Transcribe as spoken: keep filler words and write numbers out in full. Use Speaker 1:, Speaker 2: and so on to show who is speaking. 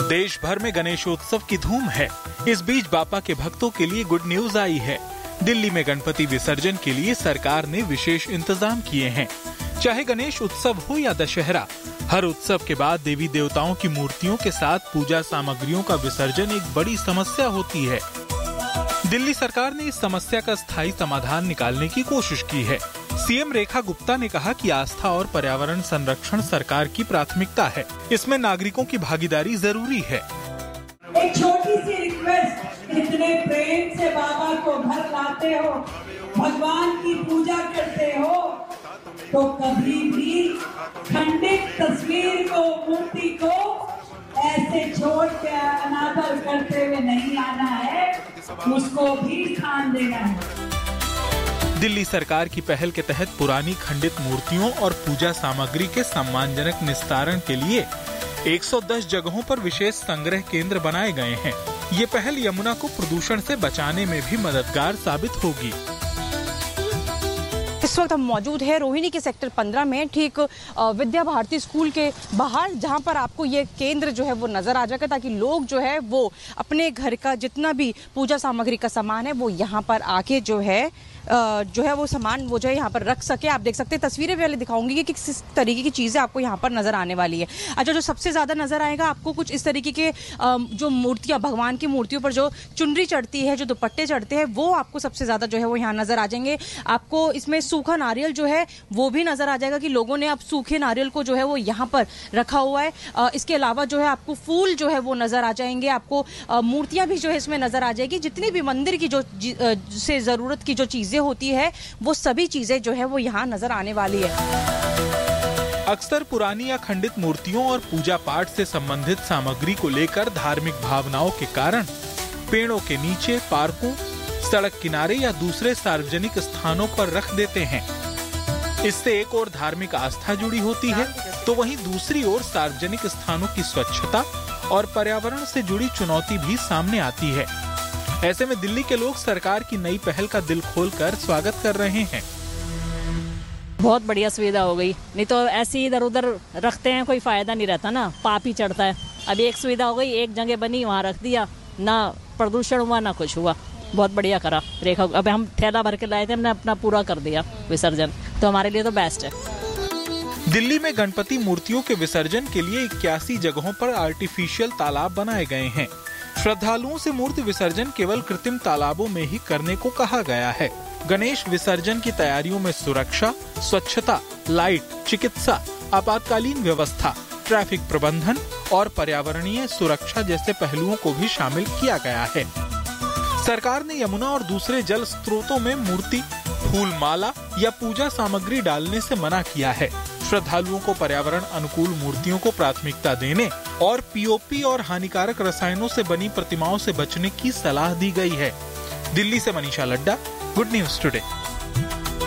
Speaker 1: देश भर में गणेशोत्सव की धूम है। इस बीच बापा के भक्तों के लिए गुड न्यूज आई है। दिल्ली में गणपति विसर्जन के लिए सरकार ने विशेष इंतजाम किए हैं। चाहे गणेश उत्सव हो या दशहरा, हर उत्सव के बाद देवी देवताओं की मूर्तियों के साथ पूजा सामग्रियों का विसर्जन एक बड़ी समस्या होती है। दिल्ली सरकार ने इस समस्या का स्थायी समाधान निकालने की कोशिश की है। सीएम रेखा गुप्ता ने कहा कि आस्था और पर्यावरण संरक्षण सरकार की प्राथमिकता है। इसमें नागरिकों की भागीदारी जरूरी है।
Speaker 2: एक छोटी सी रिक्वेस्ट, इतने प्रेम से बाबा को घर लाते हो, भगवान की पूजा करते हो, तो कभी भी खंडित तस्वीर को, मूर्ति को ऐसे छोड़ के अनादर करते हुए नहीं आना है, उसको भी स्थान देना है।
Speaker 1: दिल्ली सरकार की पहल के तहत पुरानी खंडित मूर्तियों और पूजा सामग्री के सम्मानजनक निस्तारण के लिए एक सौ दस जगहों पर विशेष संग्रह केंद्र बनाए गए हैं। ये पहल यमुना को प्रदूषण से बचाने में भी मददगार साबित होगी।
Speaker 3: इस वक्त हम मौजूद है रोहिणी के सेक्टर पंद्रह में, ठीक विद्या भारती स्कूल के बाहर, जहां पर आपको ये केंद्र जो है वो नजर आ जाएगा, ताकि लोग जो है वो अपने घर का जितना भी पूजा सामग्री का सामान है वो यहाँ पर आके जो है जो है वो सामान वो जो है यहाँ पर रख सके। आप देख सकते हैं, तस्वीरें पहले दिखाऊंगी कि किस तरीके की चीजें आपको यहाँ पर नजर आने वाली है। अच्छा, जो सबसे ज्यादा नजर आएगा आपको कुछ इस तरीके के जो मूर्तियां, भगवान की मूर्तियों पर जो चुनरी चढ़ती है, जो दुपट्टे चढ़ते हैं, वो आपको सबसे ज्यादा जो है वो यहाँ नजर आ जाएंगे। आपको इसमें सूखा नारियल जो है वो भी नजर आ जाएगा कि लोगों ने अब सूखे नारियल को जो है वो यहाँ पर रखा हुआ है। इसके अलावा जो है आपको फूल जो है वो नजर आ जाएंगे, आपको मूर्तियां भी जो है इसमें नजर आ जाएगी। जितनी भी मंदिर की जो से जरूरत की जो चीजें होती है वो सभी चीजें जो है वो यहाँ नजर आने वाली है।
Speaker 1: अक्सर पुरानी या खंडित मूर्तियों और पूजा पाठ से संबंधित सामग्री को लेकर धार्मिक भावनाओं के कारण पेड़ों के नीचे, पार्कों, सड़क किनारे या दूसरे सार्वजनिक स्थानों पर रख देते हैं। इससे एक ओर धार्मिक आस्था जुड़ी होती है, तो वहीं दूसरी ओर सार्वजनिक स्थानों की स्वच्छता और पर्यावरण से जुड़ी चुनौती भी सामने आती है। ऐसे में दिल्ली के लोग सरकार की नई पहल का दिल खोलकर स्वागत कर रहे हैं।
Speaker 4: बहुत बढ़िया सुविधा हो गई, नहीं तो ऐसे इधर उधर रखते हैं, कोई फायदा नहीं रहता ना, पाप ही चढ़ता है। अब एक सुविधा हो गई, एक जगह बनी, वहाँ रख दिया, ना प्रदूषण हुआ ना कुछ हुआ। बहुत बढ़िया करा रेखा। अब हम थैला भर के लाए थे, हमने अपना पूरा कर दिया विसर्जन, तो हमारे लिए तो बेस्ट है।
Speaker 1: दिल्ली में गणपति मूर्तियों के विसर्जन के लिए इक्यासी जगहों पर आर्टिफिशियल तालाब बनाए गए हैं। श्रद्धालुओं से मूर्ति विसर्जन केवल कृत्रिम तालाबों में ही करने को कहा गया है। गणेश विसर्जन की तैयारियों में सुरक्षा, स्वच्छता, लाइट, चिकित्सा, आपातकालीन व्यवस्था, ट्रैफिक प्रबंधन और पर्यावरणीय सुरक्षा जैसे पहलुओं को भी शामिल किया गया है। सरकार ने यमुना और दूसरे जल स्रोतों में मूर्ति, फूल माला या पूजा सामग्री डालने से मना किया है। श्रद्धालुओं को पर्यावरण अनुकूल मूर्तियों को प्राथमिकता देने और पीओपी और हानिकारक रसायनों से बनी प्रतिमाओं से बचने की सलाह दी गई है। दिल्ली से Manisha Ladda, good news today.